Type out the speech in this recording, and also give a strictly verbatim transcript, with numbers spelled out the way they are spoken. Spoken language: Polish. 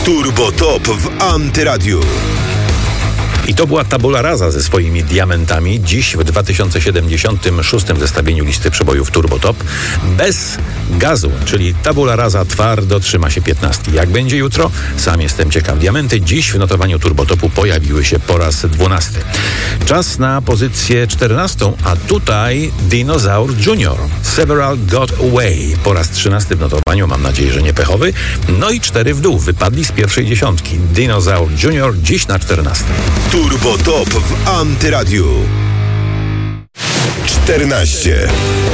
Turbo Top w Antyradiu. I to była Tabula Rasa ze swoimi diamentami. Dziś w dwa tysiące siedemdziesiątym szóstym zestawieniu listy przebojów Turbo Top bez gazu, czyli Tabula Rasa twardo trzyma się piętnastki. Jak będzie jutro? Sam jestem ciekaw. Diamenty dziś w notowaniu Turbo Topu pojawiły się po raz dwunasty. Czas na pozycję czternastą, a tutaj Dinosaur Junior. Several Got Away. Po raz trzynasty w notowaniu, mam nadzieję, że nie pechowy. No i cztery w dół. Wypadli z pierwszej dziesiątki. Dinosaur Junior dziś na czternastym. Turbo Top w Antyradiu. czternaście.